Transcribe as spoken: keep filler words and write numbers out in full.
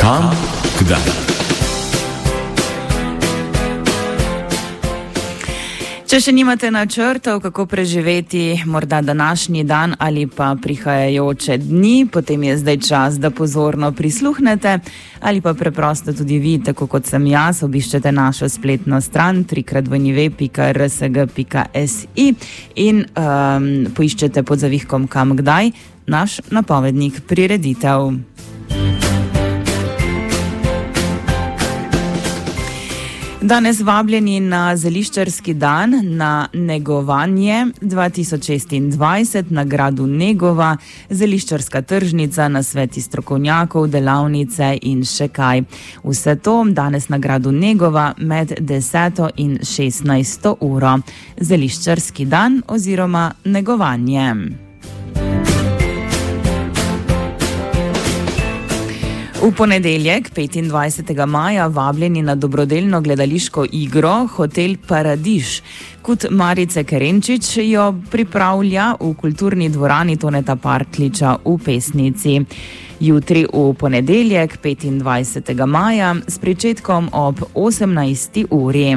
Kam, kdaj? Če še nimate načrtov, kako preživeti morda današnji dan ali pa prihajajoče dni, potem je zdaj čas, da pozorno prisluhnete ali pa preprosto tudi vi, tako kot sem jaz, obiščete našo spletno stran tri krat w pika r s g pika s i in um, poiščete pod zavihkom Kam, kdaj naš napovednik prireditev. Danes vabljeni na Zeliščarski dan, na Negovanje dva tisoč šestindvajset na gradu Negova, Zeliščarska tržnica, nasveti strokovnjakov, delavnice in še kaj. Vse to danes na gradu Negova med deseto in šestnajsto uro. Zeliščarski dan oziroma Negovanje. V ponedeljek, petindvajsetega maja, vabljeni na dobrodelno gledališko igro Hotel Paradiž. Kot Marice Kerenčič jo pripravlja v kulturni dvorani Toneta Partljiča v Pesnici. Jutri v ponedeljek, petindvajsetega maja, s pričetkom ob osemnajsti uri.